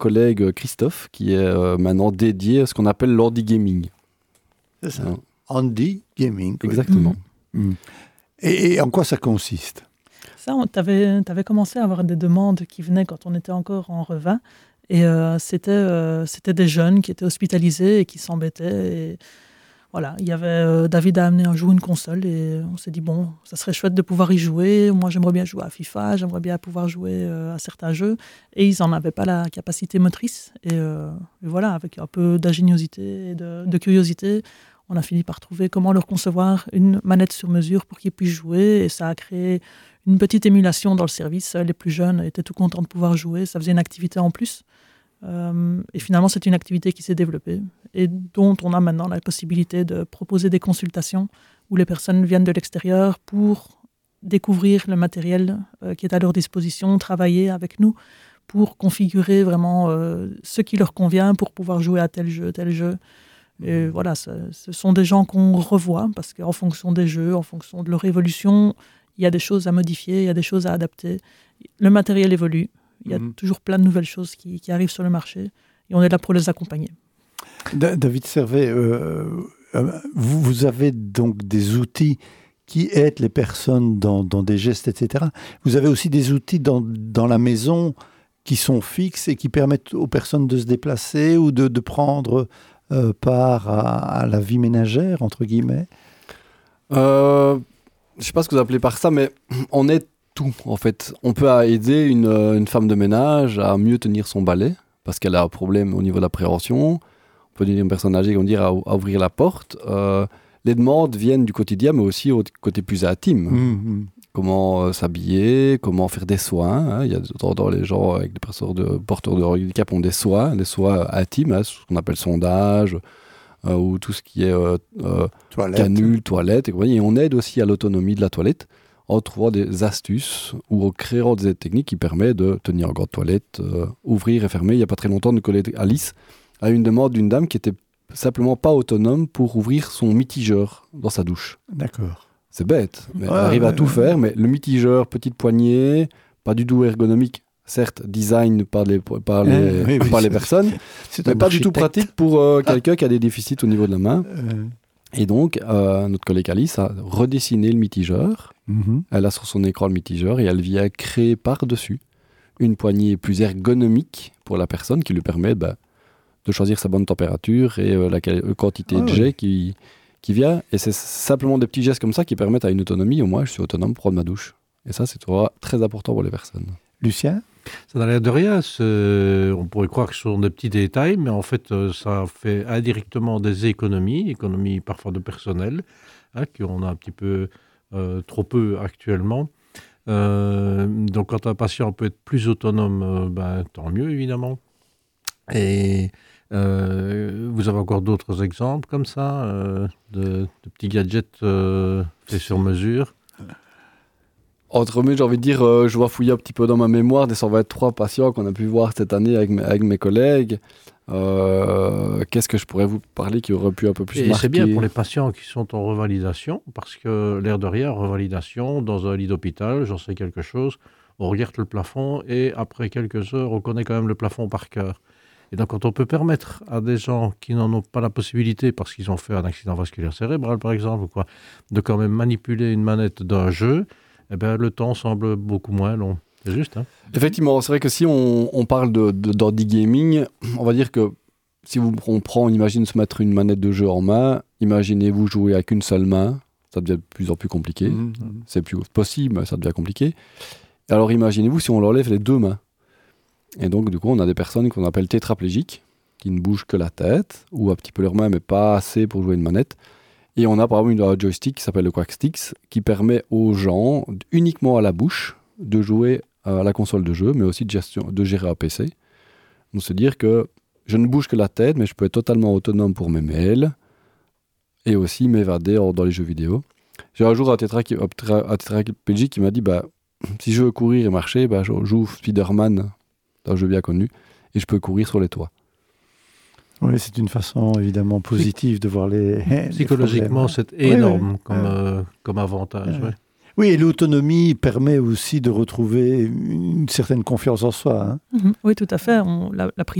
collègue Christophe, qui est maintenant dédié à ce qu'on appelle l'Handy Gaming. C'est ça. Handy Gaming. Exactement. Et en quoi ça consiste ? Ça, t'avais commencé à avoir des demandes qui venaient quand on était encore en Revin. Et c'était des jeunes qui étaient hospitalisés et qui s'embêtaient. Et voilà, il y avait David a amené un jour une console et on s'est dit, bon, ça serait chouette de pouvoir y jouer. Moi, j'aimerais bien jouer à FIFA, j'aimerais bien pouvoir jouer à certains jeux. Et ils n'en avaient pas la capacité motrice. Et voilà, avec un peu d'ingéniosité et de curiosité, on a fini par trouver comment leur concevoir une manette sur mesure pour qu'ils puissent jouer. Et ça a créé une petite émulation dans le service. Les plus jeunes étaient tout contents de pouvoir jouer. Ça faisait une activité en plus. Et finalement, c'est une activité qui s'est développée et dont on a maintenant la possibilité de proposer des consultations où les personnes viennent de l'extérieur pour découvrir le matériel qui est à leur disposition, travailler avec nous pour configurer vraiment ce qui leur convient pour pouvoir jouer à tel jeu. Et voilà, ce sont des gens qu'on revoit parce qu'en fonction des jeux, en fonction de leur évolution, il y a des choses à modifier, il y a des choses à adapter. Le matériel évolue. Il y a toujours plein de nouvelles choses qui arrivent sur le marché et on est là pour les accompagner. David Servet, vous avez donc des outils qui aident les personnes dans des gestes, etc. Vous avez aussi des outils dans la maison qui sont fixes et qui permettent aux personnes de se déplacer ou de prendre part à la vie ménagère, entre guillemets. Je ne sais pas ce que vous appelez par ça, mais on est tout, en fait. On peut aider une femme de ménage à mieux tenir son balai, parce qu'elle a un problème au niveau de la préhension. On peut dire une personne âgée, on dirait, à ouvrir la porte. Les demandes viennent du quotidien, mais aussi au côté plus intime. Comment s'habiller, comment faire des soins. Hein. Il y a dans les gens avec des personnes porteurs de handicap ont des soins intimes, hein, ce qu'on appelle sondage, ou tout ce qui est canule, toilette. Et on aide aussi à l'autonomie de la toilette, en trouvant des astuces ou en créant des aides techniques qui permettent de tenir en grande toilette, ouvrir et fermer. Il n'y a pas très longtemps, notre collègue Alice a eu une demande d'une dame qui était simplement pas autonome pour ouvrir son mitigeur dans sa douche. D'accord. C'est bête, mais elle arrive à tout faire, mais le mitigeur, petite poignée, pas du tout ergonomique, certes design par les personnes, mais pas du tout pratique pour quelqu'un qui a des déficits au niveau de la main. Et donc, notre collègue Alice a redessiné le mitigeur. Elle a sur son écran le mitigeur et elle vient créer par-dessus une poignée plus ergonomique pour la personne qui lui permet de choisir sa bonne température et la quantité de jet qui vient. Et c'est simplement des petits gestes comme ça qui permettent à une autonomie. Au moins, je suis autonome pour prendre ma douche. Et ça, c'est très important pour les personnes. Lucien ? Ça n'a l'air de rien. On pourrait croire que ce sont des petits détails, mais en fait, ça fait indirectement des économies parfois de personnel, qu'on a un petit peu trop peu actuellement. Donc, quand un patient peut être plus autonome, tant mieux, évidemment. Et vous avez encore d'autres exemples comme ça, de petits gadgets faits sur mesure? Entre nous, j'ai envie de dire, je vais fouiller un petit peu dans ma mémoire des 123 patients qu'on a pu voir cette année avec mes collègues. Qu'est-ce que je pourrais vous parler qui aurait pu un peu plus marquer ? C'est bien pour les patients qui sont en revalidation, parce que l'air de rien, revalidation, dans un lit d'hôpital, j'en sais quelque chose, on regarde le plafond et après quelques heures, on connaît quand même le plafond par cœur. Et donc, quand on peut permettre à des gens qui n'en ont pas la possibilité, parce qu'ils ont fait un accident vasculaire cérébral, par exemple, ou quoi, de quand même manipuler une manette d'un jeu, le temps semble beaucoup moins long. C'est juste, hein ? Effectivement, c'est vrai que si on parle d'handy gaming, on va dire que si on imagine se mettre une manette de jeu en main, imaginez-vous jouer avec une seule main, ça devient de plus en plus compliqué. C'est plus possible, mais ça devient compliqué. Alors imaginez-vous si on leur lève les deux mains. Et donc, du coup, on a des personnes qu'on appelle tétraplégiques, qui ne bougent que la tête, ou un petit peu leurs mains, mais pas assez pour jouer une manette. Et on a par exemple un joystick qui s'appelle le QuackSticks, qui permet aux gens, uniquement à la bouche, de jouer à la console de jeu, mais aussi de gérer un PC. Donc, se dire que je ne bouge que la tête, mais je peux être totalement autonome pour mes mails, et aussi m'évader dans les jeux vidéo. J'ai un jour un tétraplégique qui m'a dit, si je veux courir et marcher, je joue Spider-Man, un jeu bien connu, et je peux courir sur les toits. Oui, c'est une façon évidemment positive de voir les psychologiquement, c'est énorme comme avantage. Ouais. Oui, et l'autonomie permet aussi de retrouver une certaine confiance en soi. Hein. Oui, tout à fait. La